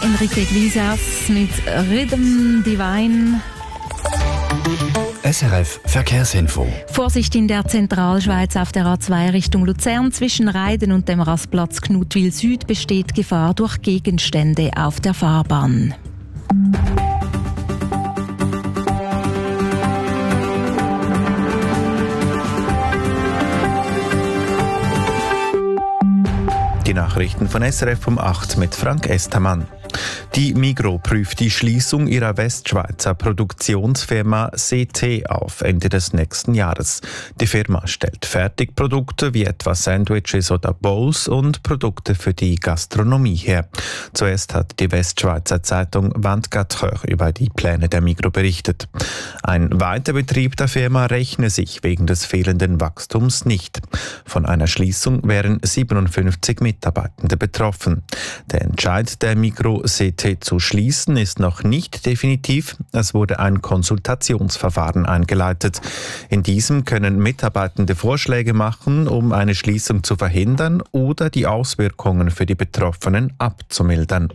Enrique Iglesias mit Rhythm Divine. SRF Verkehrsinfo. Vorsicht in der Zentralschweiz auf der A2 Richtung Luzern. Zwischen Reiden und dem Rastplatz Knutwil Süd besteht Gefahr durch Gegenstände auf der Fahrbahn. Die Nachrichten von SRF um 8 mit Frank Estermann. Die Migros prüft die Schließung ihrer Westschweizer Produktionsfirma CT auf Ende des nächsten Jahres. Die Firma stellt Fertigprodukte wie etwa Sandwiches oder Bowls und Produkte für die Gastronomie her. Zuerst hat die Westschweizer Zeitung 24 Heures über die Pläne der Migros berichtet. Ein Weiterbetrieb der Firma rechne sich wegen des fehlenden Wachstums nicht. Von einer Schließung wären 57 Mitarbeitende betroffen. Der Entscheid der Migros CT zu schließen ist noch nicht definitiv. Es wurde ein Konsultationsverfahren eingeleitet. In diesem können Mitarbeitende Vorschläge machen, um eine Schließung zu verhindern oder die Auswirkungen für die Betroffenen abzumildern.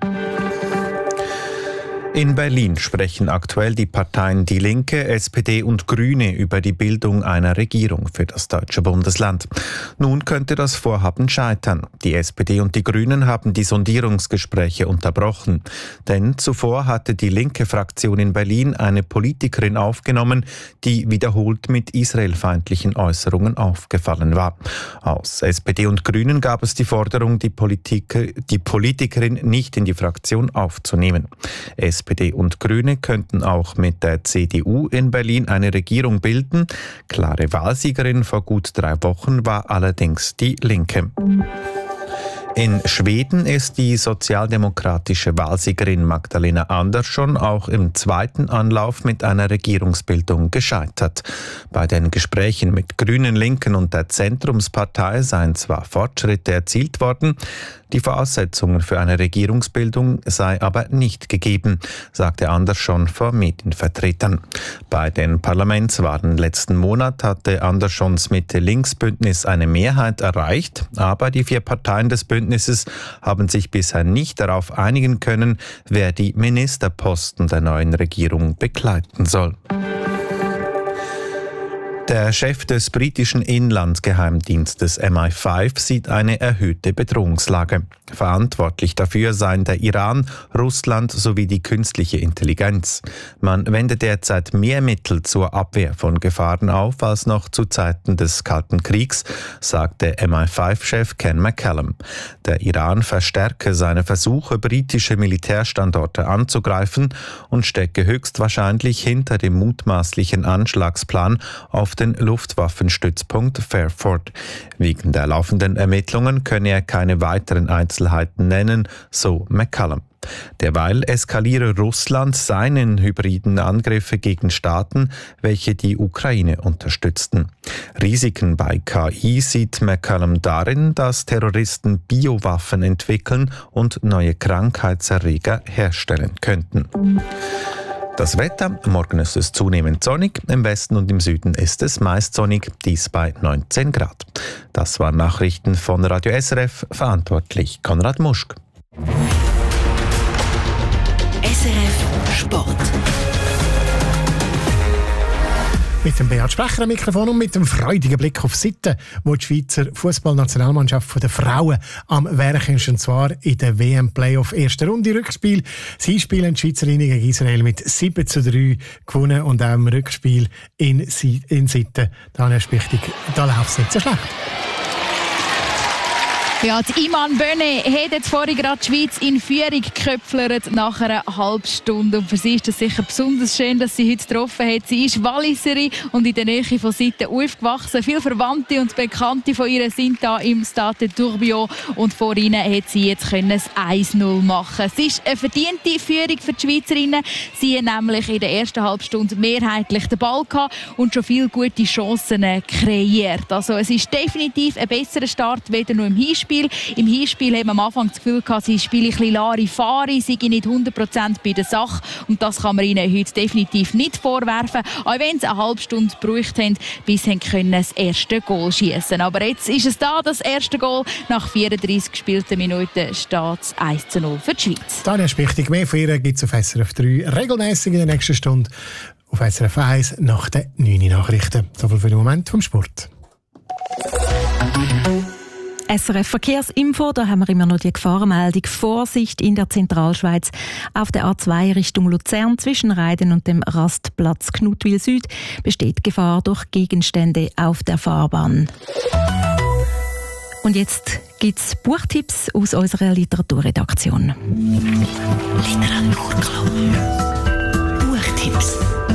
In Berlin sprechen aktuell die Parteien Die Linke, SPD und Grüne über die Bildung einer Regierung für das deutsche Bundesland. Nun könnte das Vorhaben scheitern. Die SPD und die Grünen haben die Sondierungsgespräche unterbrochen. Denn zuvor hatte die linke Fraktion in Berlin eine Politikerin aufgenommen, die wiederholt mit israelfeindlichen Äußerungen aufgefallen war. Aus SPD und Grünen gab es die Forderung, die Politikerin nicht in die Fraktion aufzunehmen. SPD und Grüne könnten auch mit der CDU in Berlin eine Regierung bilden. Klare Wahlsiegerin vor gut 3 Wochen war allerdings die Linke. In Schweden ist die sozialdemokratische Wahlsiegerin Magdalena Andersson auch im zweiten Anlauf mit einer Regierungsbildung gescheitert. Bei den Gesprächen mit Grünen, Linken und der Zentrumspartei seien zwar Fortschritte erzielt worden, die Voraussetzungen für eine Regierungsbildung sei aber nicht gegeben, sagte Andersson vor Medienvertretern. Bei den Parlamentswahlen letzten Monat hatte Anderssons Mitte-Links-Bündnis eine Mehrheit erreicht, aber die 4 Parteien des Bündnisses haben sich bisher nicht darauf einigen können, wer die Ministerposten der neuen Regierung begleiten soll. Der Chef des britischen Inlandsgeheimdienstes MI5 sieht eine erhöhte Bedrohungslage. Verantwortlich dafür seien der Iran, Russland sowie die künstliche Intelligenz. Man wende derzeit mehr Mittel zur Abwehr von Gefahren auf als noch zu Zeiten des Kalten Kriegs, sagte MI5-Chef Ken McCallum. Der Iran verstärke seine Versuche, britische Militärstandorte anzugreifen und stecke höchstwahrscheinlich hinter dem mutmaßlichen Anschlagsplan auf den Luftwaffenstützpunkt Fairford. Wegen der laufenden Ermittlungen könne er keine weiteren Einzelheiten nennen, so McCallum. Derweil eskaliere Russland seinen hybriden Angriffe gegen Staaten, welche die Ukraine unterstützten. Risiken bei KI sieht McCallum darin, dass Terroristen Biowaffen entwickeln und neue Krankheitserreger herstellen könnten. Das Wetter, morgen ist es zunehmend sonnig, im Westen und im Süden ist es meist sonnig, dies bei 19 Grad. Das waren Nachrichten von Radio SRF, verantwortlich Konrad Muschk. SRF Sport. Mit dem Beat Sprecher am Mikrofon und mit dem freudigen Blick auf Sitten, wo die Schweizer Fußballnationalmannschaft der Frauen am Werk ist, und zwar in der WM-Playoff erste Runde Rückspiel. Sie spielen die Schweizerinnen gegen Israel mit 7:3 gewonnen, und auch im Rückspiel in Sitten, da läuft es nicht so schlecht. Ja, die Iman Böne hat jetzt vorhin gerade die Schweiz in Führung geköpflert nach einer halben Stunde. Und für sie ist es sicher besonders schön, dass sie heute getroffen hat. Sie ist Walliserin und in der Nähe von Sitten aufgewachsen. Viele Verwandte und Bekannte von ihr sind da im Stade Tourbillon. Und vor ihnen hat sie jetzt das 1:0 machen. Es ist eine verdiente Führung für die Schweizerinnen. Sie haben nämlich in der ersten halben Stunde mehrheitlich den Ball gehabt und schon viele gute Chancen kreiert. Also es ist definitiv ein besserer Start, weder nur im Hinspiel Rückspiel. Im Hinspiel haben wir am Anfang das Gefühl gehabt, sie spielen ein bisschen Larifari, sie sind nicht 100% bei der Sache. Und das kann man ihnen heute definitiv nicht vorwerfen. Auch wenn sie eine halbe Stunde gebraucht haben, bis sie das erste Goal schießen. Aber jetzt ist es da, das erste Goal. Nach 34 gespielten Minuten steht es 1:0 für die Schweiz. Tanja Spichtig, mehr von ihr gibt es auf SRF 3 regelmäßig in der nächsten Stunde. Auf SRF 1 nach den 9 Nachrichten. Soviel für den Moment vom Sport. SRF Verkehrsinfo, da haben wir immer noch die Gefahrenmeldung. Vorsicht in der Zentralschweiz auf der A2 Richtung Luzern zwischen Reiden und dem Rastplatz Knutwil Süd besteht Gefahr durch Gegenstände auf der Fahrbahn. Und jetzt gibt es Buchtipps aus unserer Literaturredaktion. Literaturclub. Buchtipps.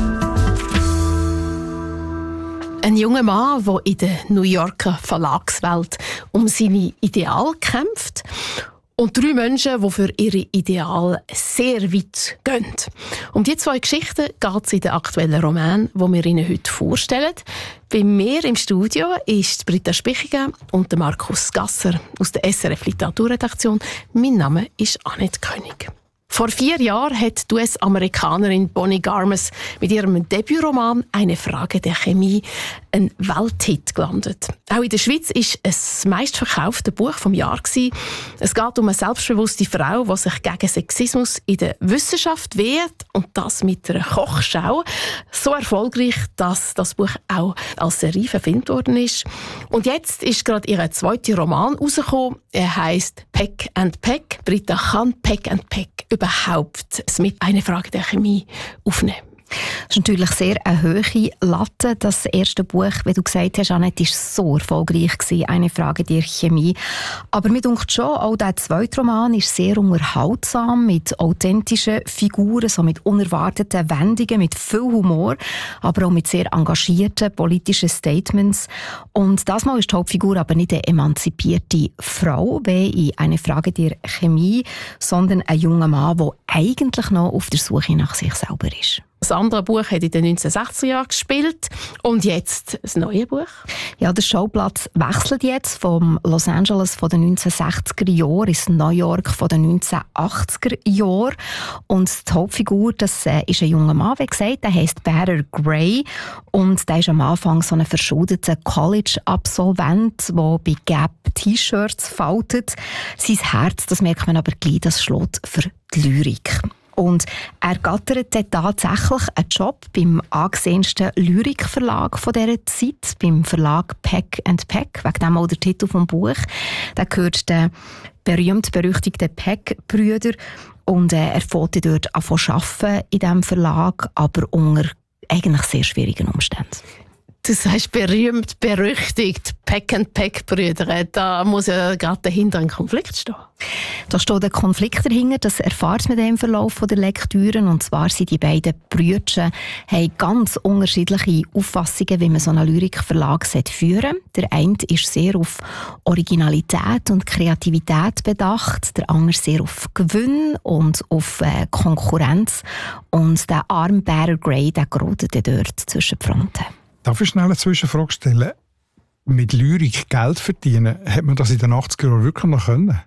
Ein junger Mann, der in der New Yorker Verlagswelt um seine Ideale kämpft. Und 3 Menschen, die für ihre Ideale sehr weit gehen. Um die 2 Geschichten geht es in den aktuellen Roman, den wir Ihnen heute vorstellen. Bei mir im Studio ist Britta Spichiger und Markus Gasser aus der SRF Literaturredaktion. Mein Name ist Annette König. Vor 4 Jahren hat die US-Amerikanerin Bonnie Garmus mit ihrem Debütroman «Eine Frage der Chemie» einen Welthit gelandet. Auch in der Schweiz war es das meistverkaufte Buch vom Jahr. Es geht um eine selbstbewusste Frau, die sich gegen Sexismus in der Wissenschaft wehrt und das mit einer Kochschau. So erfolgreich, dass das Buch auch als Serie verfilmt worden ist. Und jetzt ist gerade ihr zweiter Roman rausgekommen. Er heisst «Peck and Peck». Britta, kann «Peck and Peck» überhaupt mit «Eine Frage der Chemie» aufnehmen? Das ist natürlich sehr eine hohe Latte. Das erste Buch, wie du gesagt hast, Annette, war so erfolgreich gewesen, «Eine Frage der Chemie». Aber mir denkt schon, auch der zweite Roman ist sehr unterhaltsam, mit authentischen Figuren, so mit unerwarteten Wendungen, mit viel Humor, aber auch mit sehr engagierten politischen Statements. Und das Mal ist die Hauptfigur aber nicht eine emanzipierte Frau, wie in «Eine Frage der Chemie», sondern ein junger Mann, der eigentlich noch auf der Suche nach sich selber ist. Das andere Buch hat in den 1960er Jahren gespielt. Und jetzt ein neues Buch? Ja, der Schauplatz wechselt jetzt vom Los Angeles von den 1960er Jahren ins New York von den 1980er Jahren. Und die Hauptfigur, das ist ein junger Mann, wie gesagt, der heisst Bear Gray. Und der ist am Anfang so ein verschuldeter College-Absolvent, der bei Gap T-Shirts faltet. Sein Herz, das merkt man aber gleich, das schlägt für die Lyrik. Und er gattert tatsächlich einen Job beim angesehensten Lyrikverlag von dieser Zeit, beim Verlag Peck and Peck, wegen dem auch der Titel des Buches. Der gehört den berühmt-berüchtigten Peck-Brüdern und er fährt dort an zu arbeiten in diesem Verlag, aber unter eigentlich sehr schwierigen Umständen. Das heißt berühmt, berüchtigt, Peck and Peck Brüder. Da muss ja gerade dahinter ein Konflikt stehen. Da steht ein Konflikt dahinter, das erfahrt man im Verlauf der Lektüren. Und zwar sind die beiden Brüder haben ganz unterschiedliche Auffassungen, wie man so einen Lyrikverlag führen sollte. Der eine ist sehr auf Originalität und Kreativität bedacht, der andere sehr auf Gewinn und auf Konkurrenz. Und der arme Bear Gray, der gerät dort zwischen die Fronten. Darf ich schnell eine Zwischenfrage stellen? Mit Lyrik Geld verdienen, hat man das in den 80er Jahren wirklich noch können?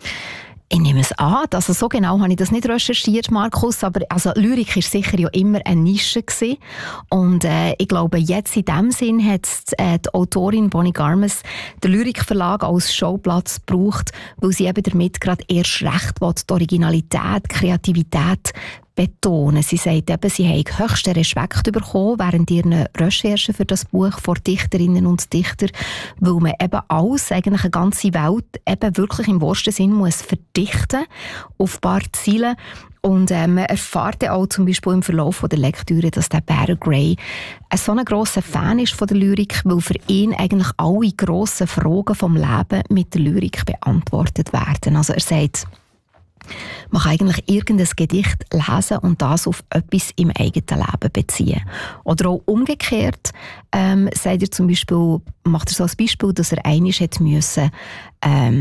Ich nehme es an. Also so genau habe ich das nicht recherchiert, Markus. Aber also Lyrik war sicher ja immer eine Nische gewesen. Und ich glaube, jetzt in diesem Sinn hat die Autorin Bonnie Garmus den Lyrikverlag als Schauplatz gebraucht, weil sie eben damit gerade erst recht die Originalität, die Kreativität betonen. Sie sagt eben, sie haben höchsten Respekt bekommen während ihren Recherchen für das Buch vor Dichterinnen und Dichtern, weil man eben alles, eigentlich eine ganze Welt, eben wirklich im wahrsten Sinn muss verdichten auf ein paar Ziele. Und man erfährt auch zum Beispiel im Verlauf der Lektüre, dass der Bear Gray so ein grosser Fan ist von der Lyrik, weil für ihn eigentlich alle grossen Fragen vom Leben mit der Lyrik beantwortet werden. Also er sagt, man kann eigentlich irgendein Gedicht lesen und das auf etwas im eigenen Leben beziehen. Oder auch umgekehrt, sagt er zum Beispiel, macht er so ein Beispiel, dass er einmal musste,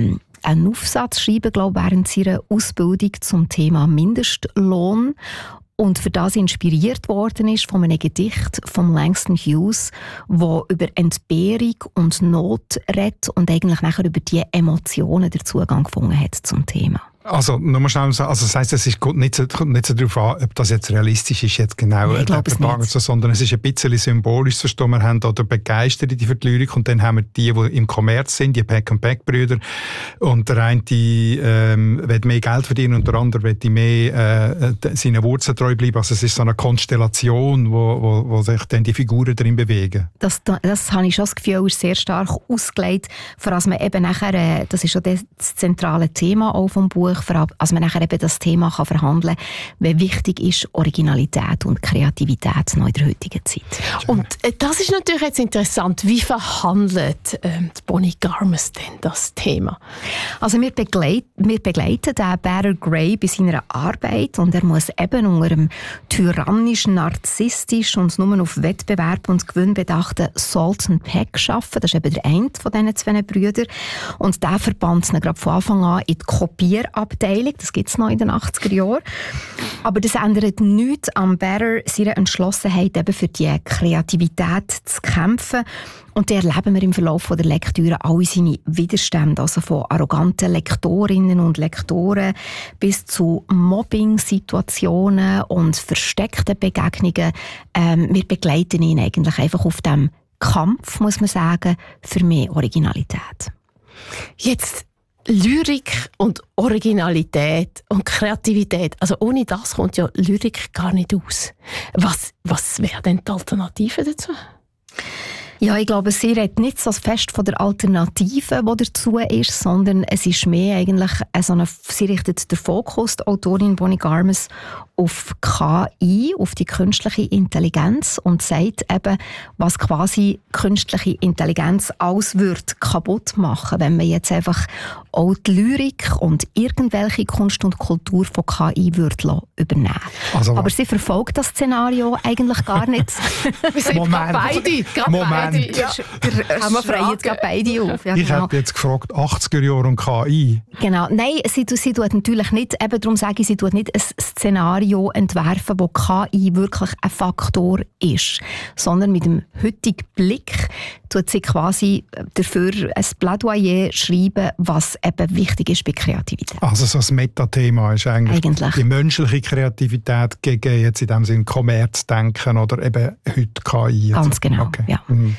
einen Aufsatz schreiben, glaube ich, während seiner Ausbildung zum Thema Mindestlohn. und für das inspiriert worden ist von einem Gedicht von Langston Hughes, wo über Entbehrung und Not redet und eigentlich nachher über die Emotionen den Zugang gefunden hat zum Thema. Also, nochmal schnell sagen, also das heisst, es kommt nicht so darauf an, ob das jetzt realistisch ist, jetzt genau, sondern es ist ein bisschen symbolisch zu verstehen. Wir haben da den Begeisterten für die Lyrik und dann haben wir die im Kommerz sind, die Pack-and-Pack-Brüder. Und der eine will mehr Geld verdienen und der andere will mehr seinen Wurzeln treu bleiben. Also es ist so eine Konstellation, wo sich dann die Figuren drin bewegen. Das habe ich schon das Gefühl, ist sehr stark ausgelegt, vor allem man eben nachher, das ist schon das zentrale Thema auch vom Buch, als man nachher eben das Thema kann verhandeln kann, wie wichtig ist Originalität und Kreativität noch in der heutigen Zeit. Und das ist natürlich jetzt interessant. Wie verhandelt Bonnie Garmus denn das Thema? Also wir begleiten den Bear Gray bei seiner Arbeit und er muss eben unter einem tyrannisch, narzisstisch und nur auf Wettbewerb und Gewinn bedachten Sultan Peck arbeiten. Das ist eben der eine von diesen zwei Brüdern. Und der verbannt ihn gerade von Anfang an in die Kopierabteilung. Das gibt es noch in den 80er Jahren. Aber das ändert nichts am Bear seiner Entschlossenheit, eben für die Kreativität zu kämpfen. Und da erleben wir im Verlauf der Lektüre alle seine Widerstände, also von arroganten Lektorinnen und Lektoren bis zu Mobbing-Situationen und versteckten Begegnungen. Wir begleiten ihn eigentlich einfach auf dem Kampf, muss man sagen, für mehr Originalität. Jetzt Lyrik und Originalität und Kreativität. Also ohne das kommt ja Lyrik gar nicht aus. Was wäre denn die Alternative dazu? Ja, ich glaube, sie redet nicht so fest von der Alternative, die dazu ist, sondern es ist mehr eigentlich sie richtet den Fokus, die Autorin Bonnie Garmus, auf KI, auf die künstliche Intelligenz und sagt eben, was quasi künstliche Intelligenz alles wird kaputt machen, wenn man jetzt einfach auch die Lyrik und irgendwelche Kunst und Kultur von KI würde übernehmen. Also, aber sie verfolgt das Szenario eigentlich gar nicht. Wir sind beide. Ja. Haben wir freien gerade beide auf. Ja, ich habe jetzt gefragt, 80er Jahre und KI. Genau. Nein, sie tut natürlich nicht, eben darum sage ich, sie tut nicht ein Szenario entwerfen, wo KI wirklich ein Faktor ist, sondern mit dem heutigen Blick tut sie quasi dafür ein Plädoyer schreiben, was eben wichtig ist bei Kreativität. Also so ein Metathema ist eigentlich die menschliche Kreativität gegen jetzt in dem Sinne Kommerzdenken oder eben heute KI. Ganz genau, okay. Ja. Mhm.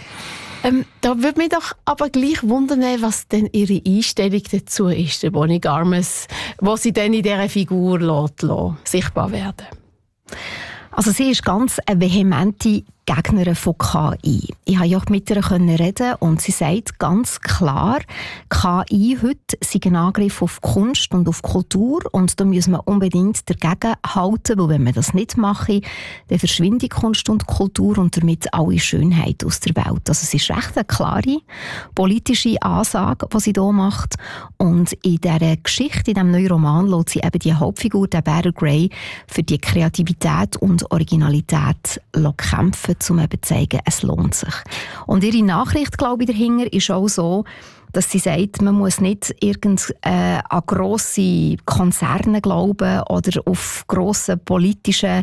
Da würde mich doch aber gleich wundern, was denn ihre Einstellung dazu ist, der Bonnie Garmus, wo sie dann in dieser Figur lässt sichtbar werden. Also sie ist ganz eine vehemente Gegnerin von KI. Ich konnte ja mit ihr reden und sie sagt ganz klar, KI heute sei ein Angriff auf Kunst und auf Kultur und da müssen wir unbedingt dagegen halten, weil wenn wir das nicht machen, dann verschwindet Kunst und Kultur und damit alle Schönheit aus der Welt. Also es ist recht eine klare politische Ansage, die sie hier macht und in dieser Geschichte, in diesem neuen Roman, lässt sie eben die Hauptfigur, der Bear Gray, für die Kreativität und Originalität kämpfen, um eben zu zeigen, es lohnt sich. Und ihre Nachricht, glaube ich, dahinter ist auch so, dass sie sagt, man muss nicht an grosse Konzerne glauben oder auf grosse politische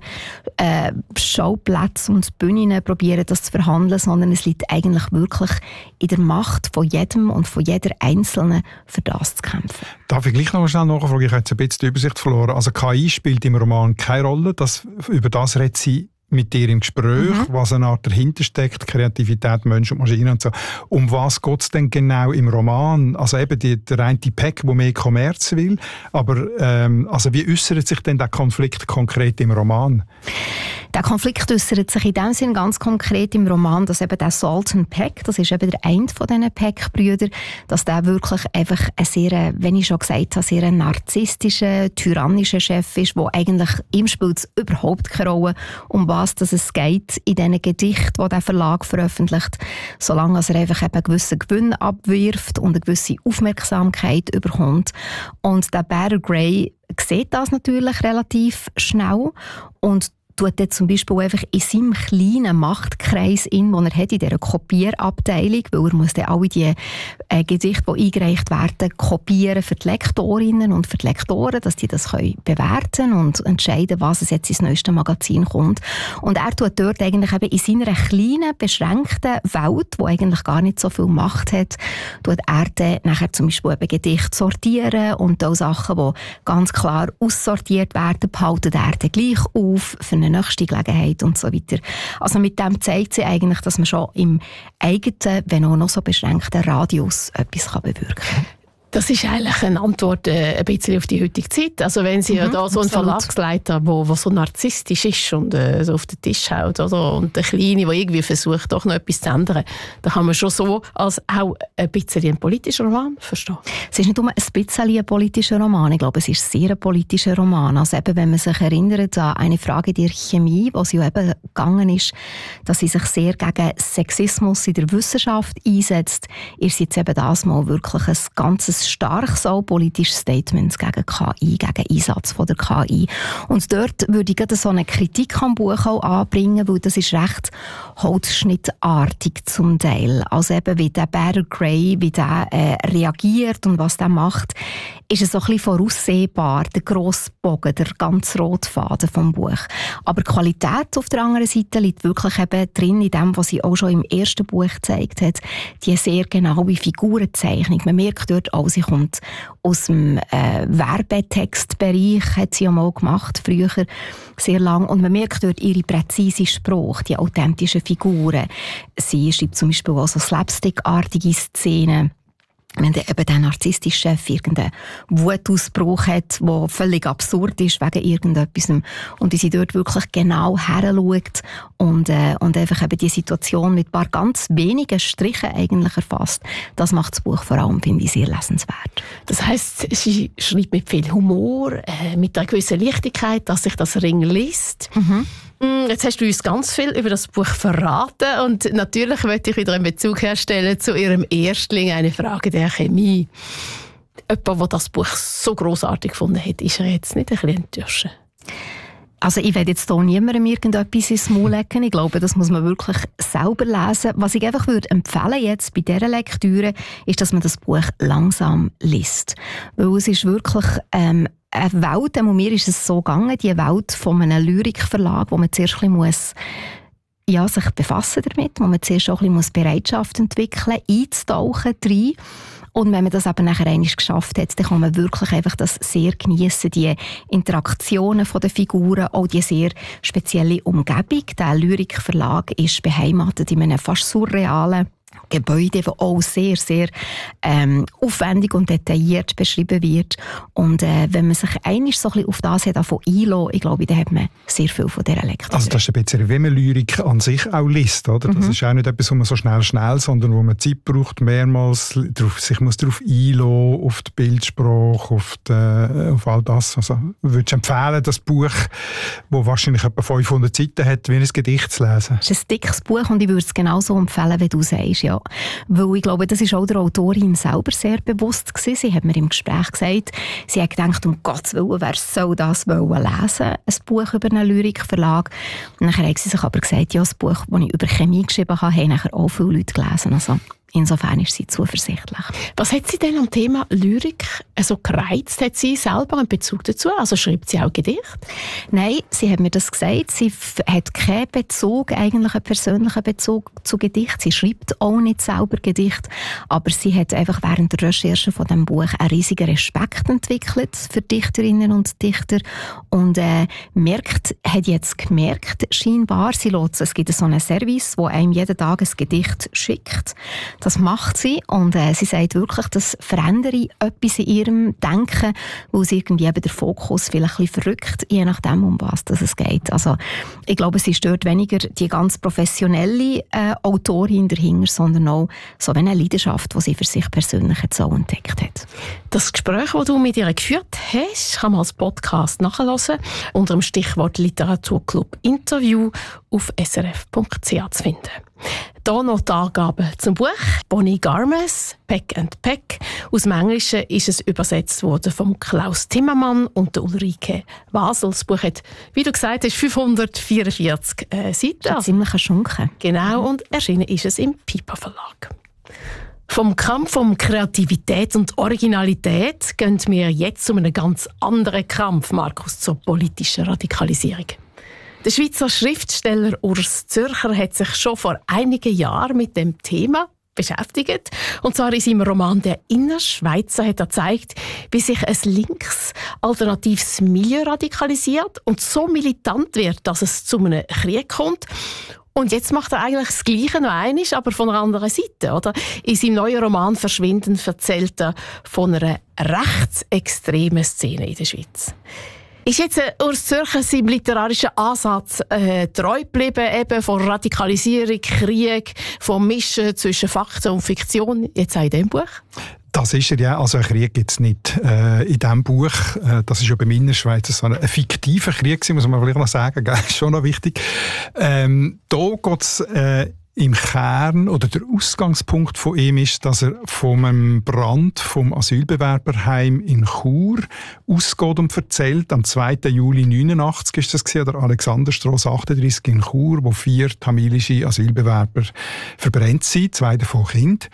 Schauplätze und Bühnen probieren, das zu verhandeln, sondern es liegt eigentlich wirklich in der Macht von jedem und von jeder Einzelnen, für das zu kämpfen. Darf ich gleich noch schnell nachfragen? Ich habe jetzt ein bisschen die Übersicht verloren. Also KI spielt im Roman keine Rolle. Über das redet sie mit dir im Gespräch, was eine Art dahinter steckt, Kreativität, Mensch und Maschine und so. Um was geht es denn genau im Roman? Also eben der eine Pack, der mehr Kommerz will, aber also wie äußert sich denn der Konflikt konkret im Roman? Der Konflikt äußert sich in dem Sinn ganz konkret im Roman, dass eben der Sultan Peck, das ist eben der eine von diesen Peck-Brüdern, dass der wirklich einfach ein sehr, wenn ich schon gesagt habe, sehr narzisstischer, tyrannischer Chef ist, wo eigentlich ihm spielt es überhaupt keine Rolle, um was es geht in diesen Gedichten, die der Verlag veröffentlicht, solange er einfach eben einen gewissen Gewinn abwirft und eine gewisse Aufmerksamkeit bekommt. Und der Bear Gray sieht das natürlich relativ schnell und tut dann zum Beispiel einfach in seinem kleinen Machtkreis, den er hat in dieser Kopierabteilung, weil er muss dann alle die Gedichte, die eingereicht werden, kopieren für die Lektorinnen und für die Lektoren, dass die das können bewerten und entscheiden, was es jetzt ins neueste Magazin kommt. Und er tut dort eigentlich eben in seiner kleinen, beschränkten Welt, die eigentlich gar nicht so viel Macht hat, tut er dann nachher zum Beispiel eben Gedichte sortieren und auch Sachen, die ganz klar aussortiert werden, behalten er dann gleich auf für eine nächste Gelegenheit und so weiter. Also mit dem zeigt sie eigentlich, dass man schon im eigenen, wenn auch noch so beschränkten Radius etwas bewirken kann. Das ist eigentlich eine Antwort ein bisschen auf die heutige Zeit. Also wenn Sie ja da so einen Verlagsleiter, der so narzisstisch ist und so auf den Tisch haut, oder? Und der Kleine, der irgendwie versucht, doch noch etwas zu ändern, dann kann man schon so als auch ein bisschen ein politischer Roman verstehen. Es ist nicht nur ein bisschen ein politischer Roman, ich glaube, es ist sehr ein politischer Roman. Also eben, wenn man sich erinnert an eine Frage der Chemie, wo sie ja eben gegangen ist, dass sie sich sehr gegen Sexismus in der Wissenschaft einsetzt, ist jetzt eben das mal wirklich ein ganzes starkes auch politisches Statement gegen KI, gegen Einsatz von der KI. Und dort würde ich gerade so eine Kritik am Buch auch anbringen, weil das ist recht holzschnittartig zum Teil. Also eben wie der Bear Gray, wie der reagiert und was der macht, ist es so ein bisschen voraussehbar, der grosse Bogen, der ganz rote Faden vom Buch. Aber die Qualität auf der anderen Seite liegt wirklich eben drin in dem, was sie auch schon im ersten Buch gezeigt hat, die sehr genaue Figurenzeichnung. Man merkt dort auch, sie kommt aus dem Werbetextbereich, hat sie ja mal gemacht, früher sehr lang. Und man merkt dort ihre präzise Sprache, die authentischen Figuren. Sie schreibt zum Beispiel auch so slapstickartige Szenen. Wenn eben der narzisstische Chef irgendeinen Wutausbruch hat, der völlig absurd ist wegen irgendetwas und sie dort wirklich genau heranschaut und einfach eben die Situation mit ein paar ganz wenigen Strichen eigentlich erfasst, das macht das Buch vor allem, finde ich, sehr lesenswert. Das heisst, sie schreibt mit viel Humor, mit einer gewissen Leichtigkeit, dass sich das Ring liest. Jetzt hast du uns ganz viel über das Buch verraten und natürlich möchte ich wieder einen Bezug herstellen zu ihrem Erstling, eine Frage der Chemie. Jemand, der das Buch so grossartig gefunden hat, ist er jetzt nicht ein bisschen enttäuscht? Also ich werde jetzt hier niemandem irgendetwas ins Maul legen. Ich glaube, das muss man wirklich selber lesen. Was ich einfach würde empfehlen jetzt bei dieser Lektüre, ist, dass man das Buch langsam liest. Weil es ist wirklich eine Welt, mir ist es so gegangen, die Welt von einem Lyrikverlag, wo man zuerst ein bisschen sich befassen damit, wo man zuerst auch ein bisschen Bereitschaft entwickeln muss, einzutauchen rein. Und wenn man das aber nachher einmal geschafft hat, dann kann man wirklich einfach das sehr geniessen, die Interaktionen der Figuren, auch die sehr spezielle Umgebung. Der Lyrikverlag ist beheimatet in einem fast surrealen Gebäude, das auch sehr, sehr aufwendig und detailliert beschrieben wird. Und wenn man sich einmal so ein bisschen auf das einlässt, ich glaube, dann hat man sehr viel von dieser Lektüre. Also das ist ein bisschen, wie man Lyrik an sich auch liest, oder? Das ist auch nicht etwas, wo man so schnell, sondern wo man Zeit braucht, mehrmals sich muss darauf einlassen, auf die Bildsprache, auf all das. Also würdest du empfehlen, das Buch, das wahrscheinlich etwa 500 Seiten hat, wie ein Gedicht zu lesen? Es ist ein dickes Buch und ich würde es genauso empfehlen, wie du sagst. Ja. Weil ich glaube, das ist auch der Autorin selber sehr bewusst gewesen. Sie hat mir im Gespräch gesagt, sie hat gedacht, um Gottes Willen, wer soll das lesen? Ein Buch über einen Lyrikverlag. Und nachher hat sie sich aber gesagt, ja, das Buch, das ich über Chemie geschrieben habe, haben nachher auch viele Leute gelesen. Also insofern ist sie zuversichtlich. Was hat sie denn am Thema Lyrik so gereizt? Hat sie selber einen Bezug dazu? Also schreibt sie auch Gedichte? Nein, sie hat mir das gesagt. Sie hat keinen Bezug, eigentlich einen persönlichen Bezug zu Gedichten. Sie schreibt auch nicht selber Gedichte, aber sie hat einfach während der Recherche von diesem Buch einen riesigen Respekt entwickelt für Dichterinnen und Dichter und hat jetzt gemerkt, scheinbar, es gibt so einen Service, wo einem jeden Tag ein Gedicht schickt. Das macht sie und sie sagt wirklich, das verändere etwas in ihrem Denken, weil sie irgendwie eben der Fokus vielleicht ein bisschen verrückt, je nachdem, um was es geht. Also ich glaube, sie stört weniger die ganz professionelle Autorin dahinter, sondern auch so eine Leidenschaft, die sie für sich persönlich jetzt so entdeckt hat. Das Gespräch, das du mit ihr geführt hast, kann man als Podcast nachhören, unter dem Stichwort Literaturclub Interview auf srf.ch zu finden. Hier noch die Angaben zum Buch. Bonnie Garmes, Pack and Pack. Aus dem Englischen ist es übersetzt worden von Klaus Timmermann und der Ulrike Wasel. Das Buch hat, wie du gesagt hast, 544 Seiten. Ziemlich ein Schunken. Genau, und erschienen ist es im Piper Verlag. Vom Kampf um Kreativität und Originalität gehen wir jetzt zu einem ganz anderen Kampf, Markus, zur politischen Radikalisierung. Der Schweizer Schriftsteller Urs Zürcher hat sich schon vor einigen Jahren mit dem Thema beschäftigt. Und zwar in seinem Roman «Der Innerschweizer» hat er gezeigt, wie sich ein links alternatives Milieu radikalisiert und so militant wird, dass es zu einem Krieg kommt. Und jetzt macht er eigentlich das Gleiche noch einmal, aber von einer anderen Seite. Oder? In seinem neuen Roman «Verschwinden» erzählt er von einer rechtsextremen Szene in der Schweiz. Ist jetzt Urs Zürcher seinem literarischen Ansatz treu geblieben, eben von Radikalisierung, Krieg, vom Mischen zwischen Fakten und Fiktion, jetzt auch in diesem Buch? Das ist er ja. Also einen Krieg gibt es nicht in diesem Buch. Das ist ja bei Innerschweiz so ein fiktiver Krieg, muss man vielleicht noch sagen. Das ist schon noch wichtig. Da geht es im Kern, oder der Ausgangspunkt von ihm ist, dass er von einem Brand vom Asylbewerberheim in Chur ausgeht und erzählt. Am 2. Juli 1989 ist das gewesen, der Alexanderstrasse 38 in Chur, wo 4 tamilische Asylbewerber verbrennt sind, 2 davon Kinder.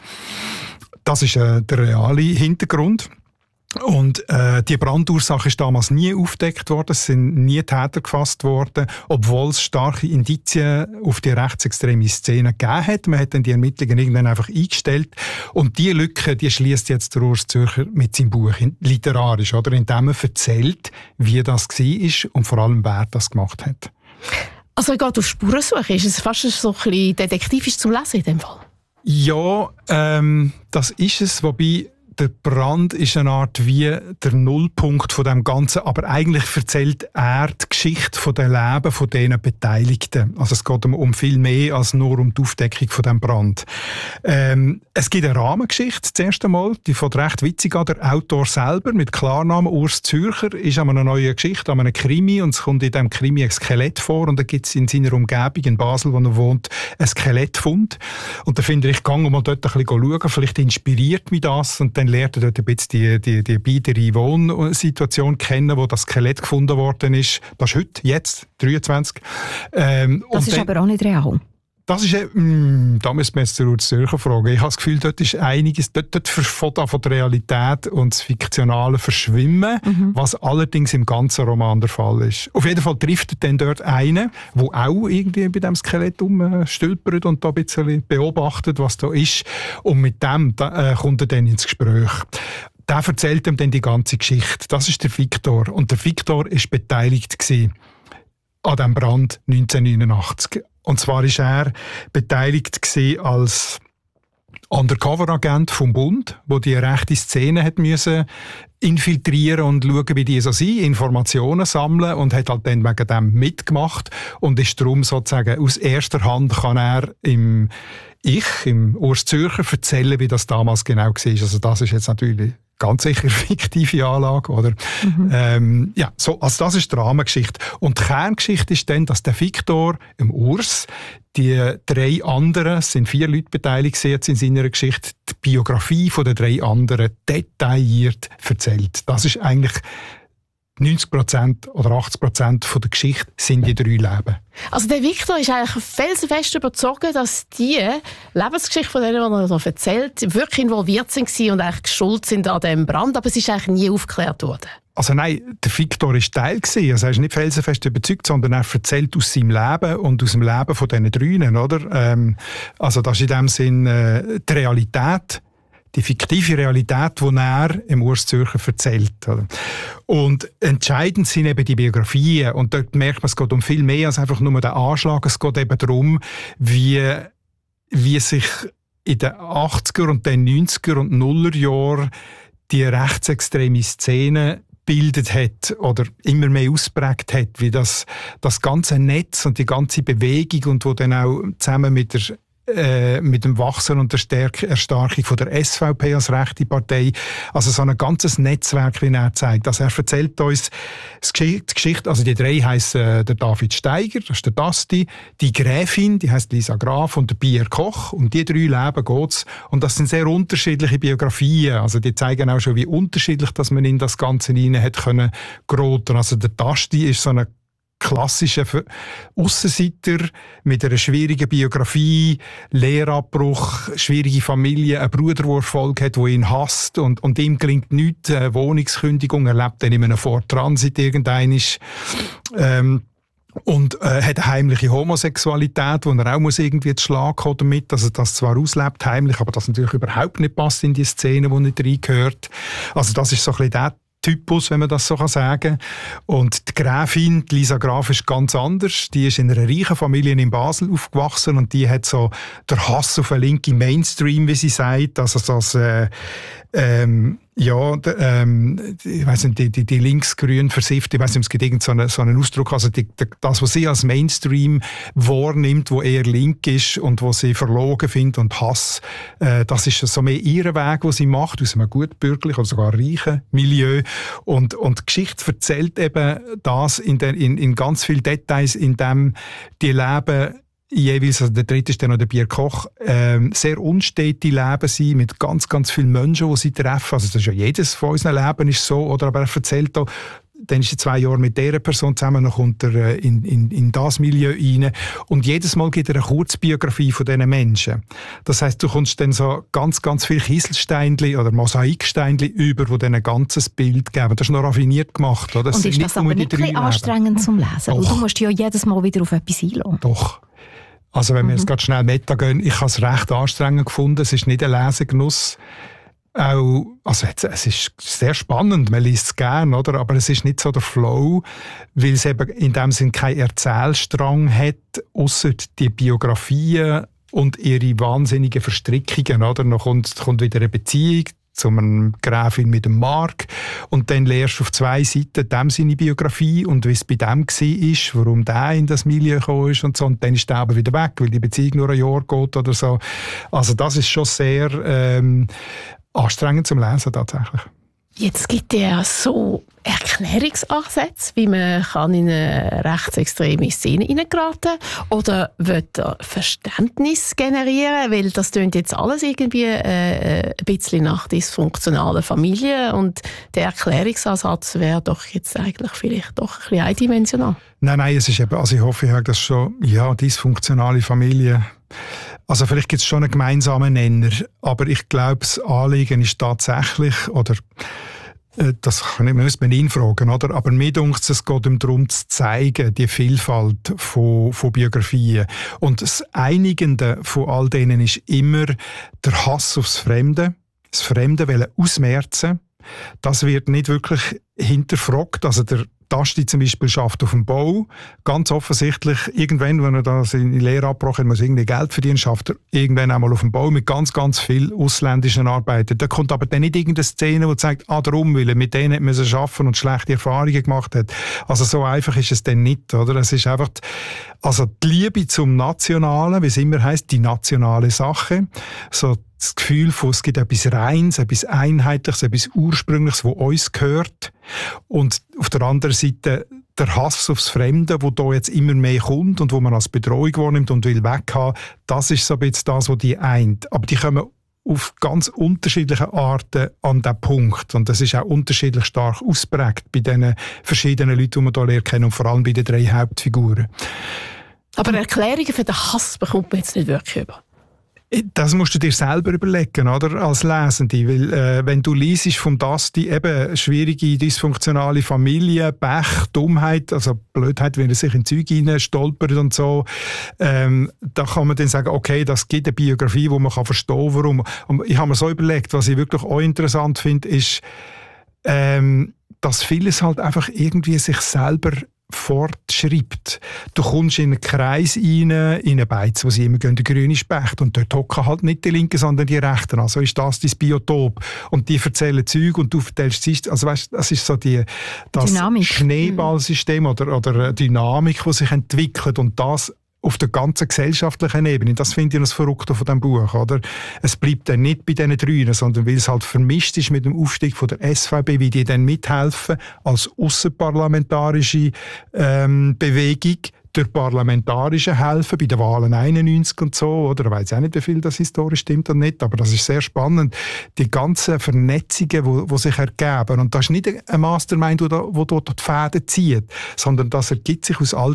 Das ist der reale Hintergrund. Und die Brandursache ist damals nie aufgedeckt worden, es sind nie Täter gefasst worden, obwohl es starke Indizien auf die rechtsextreme Szene gegeben hat. Man hat dann die Ermittlungen irgendwann einfach eingestellt. Und diese Lücke, die schließt jetzt der Urs Zürcher mit seinem Buch literarisch, oder? Indem er erzählt, wie das war und vor allem, wer das gemacht hat. Also er geht auf Spurensuche. Ist es fast so ein bisschen detektivisch zum Lesen in dem Fall? Ja, das ist es, wobei der Brand ist eine Art wie der Nullpunkt von dem Ganzen, aber eigentlich erzählt er die Geschichte von dem Leben von diesen Beteiligten. Also es geht um viel mehr als nur um die Aufdeckung von dem Brand. Es gibt eine Rahmengeschichte, das erste Mal, die fängt recht witzig an. Der Autor selber mit Klarnamen Urs Zürcher ist an einer neuen Geschichte, an einem Krimi, und es kommt in diesem Krimi ein Skelett vor, und da gibt es in seiner Umgebung in Basel, wo er wohnt, ein Skelettfund. Und da finde ich, gehe mal dort ein bisschen schauen, vielleicht inspiriert mich das, und dann lernt er dort ein bisschen die biedere Wohnsituation kennen, wo das Skelett gefunden worden ist. Das ist heute, jetzt, 23. Das ist aber auch nicht real. Das ist, da müssen wir jetzt den Urs Zürcher fragen. Ich habe das Gefühl, dort ist einiges, dort von der Realität und das Fiktionale verschwimmen, was allerdings im ganzen Roman der Fall ist. Auf jeden Fall trifft dann dort einen, der auch irgendwie bei diesem Skelett umstülpert und da ein bisschen beobachtet, was da ist. Und mit dem kommt er dann ins Gespräch. Der erzählt ihm dann die ganze Geschichte. Das ist der Viktor. Und der Viktor war beteiligt an diesem Brand 1989. Und zwar war er beteiligt als Undercover-Agent vom Bund, der die rechte Szene hat müssen infiltrieren und schauen, wie die so sind, Informationen sammeln, und hat halt dann wegen dem mitgemacht und ist darum sozusagen aus erster Hand kann er im Urs Zürcher erzählen, wie das damals genau war. Also das ist jetzt natürlich ganz sicher fiktive Anlage, oder? Also das ist die Rahmengeschichte. Und die Kerngeschichte ist dann, dass der Viktor, im Urs, die 3 anderen, es sind 4 Leute beteiligt jetzt in seiner Geschichte, die Biografie von den 3 anderen detailliert erzählt. Das ist eigentlich 90% oder 80% von der Geschichte sind die 3 Leben. Also der Viktor ist eigentlich felsenfest überzeugt, dass die Lebensgeschichte von denen, die er so erzählt, wirklich involviert sind und eigentlich schuld sind an diesem Brand, aber es ist eigentlich nie aufgeklärt worden. Also nein, der Viktor war Teil gewesen. Also er ist nicht felsenfest überzeugt, sondern er erzählt aus seinem Leben und aus dem Leben von diesen 3, oder? Also das ist in dem Sinn die Realität, die fiktive Realität, die er im Urs Zürcher erzählt. Oder? Und entscheidend sind eben die Biografien. Und dort merkt man, es geht um viel mehr als einfach nur den Anschlag. Es geht eben darum, wie sich in den 80er und den 90er und 0er Jahren die rechtsextreme Szene bildet hat oder immer mehr ausprägt hat, wie das ganze Netz und die ganze Bewegung, und wo dann auch zusammen mit der mit dem Wachsen und der Erstarkung von der SVP als rechte Partei. Also so ein ganzes Netzwerk, wie er zeigt. Also er erzählt uns die Geschichte, also die drei heissen der David Steiger, das ist der Dasti, die Gräfin, die heisst Lisa Graf und der Pierre Koch. Um die drei Leben geht's. Und das sind sehr unterschiedliche Biografien. Also die zeigen auch schon, wie unterschiedlich dass man in das Ganze hinein hat können geraten. Also der Dasti ist so eine klassischer Aussenseiter mit einer schwierigen Biografie, Lehrabbruch, schwierige Familie, ein Bruder, der Erfolg hat, der ihn hasst und ihm gelingt nichts, Wohnungskündigung, er lebt dann in einem Ford Transit irgendeinisch, und hat eine heimliche Homosexualität, wo er auch muss irgendwie zu Schlag kommen damit, dass er das zwar auslebt heimlich, aber das natürlich überhaupt nicht passt in die Szene, wo nicht reingehört. Also das ist so ein bisschen der Typus, wenn man das so sagen kann. Und die Gräfin, die Lisa Graf, ist ganz anders. Die ist in einer reichen Familie in Basel aufgewachsen und die hat so der Hass auf einen linken Mainstream, wie sie sagt. Also das, ich weiss nicht, die linksgrün versifft, ich weiss nicht, es gibt irgendeinen so einen Ausdruck, also das, was sie als Mainstream wahrnimmt, wo eher link ist und wo sie verlogen findet und Hass, das ist so mehr ihr Weg, den sie macht, aus einem gut bürgerlichen oder sogar reichen Milieu. Und die Geschichte erzählt eben das in ganz vielen Details, in dem die Leben jeweils, also der dritte ist dann noch der Pierre Koch, sehr unstete Leben sind, mit ganz, ganz vielen Menschen, die sie treffen. Also das ist ja jedes von unseren Leben ist so, oder? Aber er erzählt auch, dann ist er 2 Jahre mit dieser Person zusammen, dann kommt er in das Milieu rein. Und jedes Mal gibt er eine Kurzbiografie von diesen Menschen. Das heisst, du kommst dann so ganz, ganz viele Kieselsteinchen oder Mosaiksteinchen über, die dann ein ganzes Bild geben. Das ist noch raffiniert gemacht. Oder? Und ist das aber nicht ein bisschen anstrengend zum Lesen? Weil du musst ja jedes Mal wieder auf etwas einlassen. Doch. Also wenn wir jetzt gerade schnell Meta gehen, ich habe es recht anstrengend gefunden. Es ist nicht ein Lesegenuss. Auch, also es ist sehr spannend, man liest es gerne, oder? Aber es ist nicht so der Flow, weil es eben in dem Sinn keinen Erzählstrang hat, ausser die Biografien und ihre wahnsinnigen Verstrickungen, oder? Dann kommt wieder eine Beziehung zu einer Gräfin mit dem Mark und dann lernst du auf 2 Seiten dem seine Biografie und wie es bei dem war, warum der in das Milieu gekommen ist und so, und dann ist der aber wieder weg, weil die Beziehung nur ein Jahr geht oder so. Also das ist schon sehr anstrengend zum Lesen tatsächlich. Jetzt gibt es ja so Erklärungsansätze, wie man kann in eine rechtsextreme Szene hineingeraten oder will er Verständnis generieren, weil das tönt jetzt alles irgendwie ein bisschen nach dysfunktionalen Familien und der Erklärungsansatz wäre doch jetzt eigentlich vielleicht doch ein bisschen eindimensional. Nein, es ist eben, also ich hoffe, ich habe das schon, ja, dysfunktionale Familie. Also vielleicht gibt es schon einen gemeinsamen Nenner, aber ich glaube, das Anliegen ist tatsächlich, oder das müsste man ihn fragen, oder? Aber mir denkt es geht darum zu zeigen, die Vielfalt von Biografien. Und das Einigende von all denen ist immer der Hass aufs Fremde, das Fremde wollen ausmerzen. Das wird nicht wirklich hinterfragt. Also der Dasti zum Beispiel schafft auf dem Bau. Ganz offensichtlich, irgendwann, wenn er da seine Lehre abgebrochen hat, muss irgendwie Geld verdienen, schafft er irgendwann einmal auf dem Bau mit ganz, ganz vielen ausländischen Arbeitern. Da kommt aber dann nicht irgendeine Szene, die zeigt, darum, weil er mit denen hat müssen arbeiten und schlechte Erfahrungen gemacht hat. Also so einfach ist es dann nicht, oder? Es ist einfach die Liebe zum Nationalen, wie es immer heisst, die nationale Sache. So das Gefühl von, es gibt etwas Reines, etwas Einheitliches, etwas Ursprüngliches, das uns gehört. Und auf der anderen Seite der Hass aufs Fremde, wo da jetzt immer mehr kommt und wo man als Bedrohung wahrnimmt und will weghaben, das ist so ein bisschen das, was die eint. Aber die kommen auf ganz unterschiedliche Arten an diesen Punkt. Und das ist auch unterschiedlich stark ausprägt bei den verschiedenen Leuten, die man hier lernt kennen, und vor allem bei den 3 Hauptfiguren. Aber Erklärungen für den Hass bekommt man jetzt nicht wirklich über. Das musst du dir selber überlegen, oder? Als Lesende. Weil, wenn du liest vom Dasti eben schwierige, dysfunktionale Familie, Pech, Dummheit, also Blödheit, wenn er sich in Zeug hinein stolpert und so, da kann man dann sagen, okay, das gibt eine Biografie, wo man verstehen kann, warum. Und ich habe mir so überlegt, was ich wirklich auch interessant finde, ist, dass vieles halt einfach irgendwie sich selber fortschreibt. Du kommst in einen Kreis rein, in eine Beiz, wo sie immer gehen, der grüne Specht, und dort hocken halt nicht die Linken, sondern die Rechten. Also ist das dein Biotop. Und die erzählen Zeug und du erzählst es. Also weißt, das ist so das Dynamik. Schneeballsystem oder Dynamik, die sich entwickelt, und das auf der ganzen gesellschaftlichen Ebene. Das finde ich das Verrückte von diesem Buch. Oder? Es bleibt dann nicht bei diesen Drei, sondern weil es halt vermischt ist mit dem Aufstieg von der SVP, wie die dann mithelfen als ausserparlamentarische Bewegung, durch parlamentarische helfen, bei den Wahlen 91 und so, oder? Ich weiss auch nicht, wie viel das historisch stimmt oder nicht, aber das ist sehr spannend. Die ganzen Vernetzungen, die sich ergeben. Und das ist nicht ein Mastermind, der dort die Fäden zieht, sondern das ergibt sich aus all